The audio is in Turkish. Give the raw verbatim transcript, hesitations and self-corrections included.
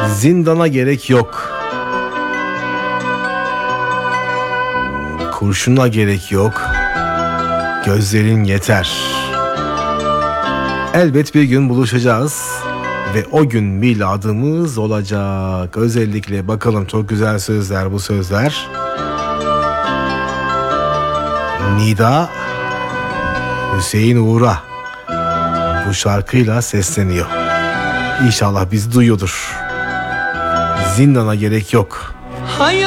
Zindana gerek yok. Kurşuna gerek yok. Gözlerin yeter. Elbet bir gün buluşacağız ve o gün miladımız olacak. Özellikle bakalım, çok güzel sözler bu sözler. Nida Hüseyin Uğur'a bu şarkıyla sesleniyor. İnşallah bizi duyuyordur. Zindana gerek yok.